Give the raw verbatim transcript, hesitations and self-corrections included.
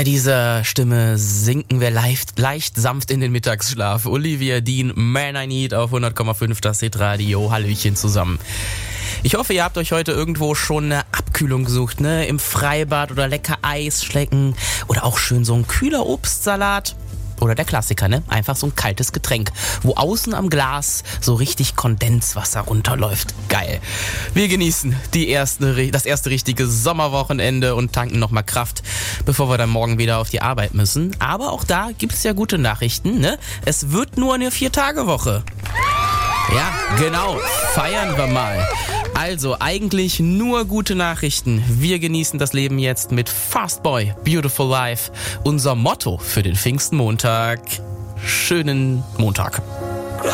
Bei dieser Stimme sinken wir leicht, leicht sanft in den Mittagsschlaf. Olivia Dean, Man I Need auf hundert Komma fünf das Hitradio. Hallöchen zusammen. Ich hoffe, ihr habt euch heute irgendwo schon eine Abkühlung gesucht, ne? Im Freibad oder lecker Eis schlecken oder auch schön so ein kühler Obstsalat. Oder der Klassiker, ne? Einfach so ein kaltes Getränk, wo außen am Glas so richtig Kondenswasser runterläuft. Geil. Wir genießen die erste, das erste richtige Sommerwochenende und tanken nochmal Kraft, bevor wir dann morgen wieder auf die Arbeit müssen. Aber auch da gibt's ja gute Nachrichten, ne? Es wird nur eine Vier-Tage-Woche. Ja, genau. Feiern wir mal. Also eigentlich nur gute Nachrichten. Wir genießen das Leben jetzt mit Fastboy, Beautiful Life. Unser Motto für den Pfingstmontag. Schönen Montag.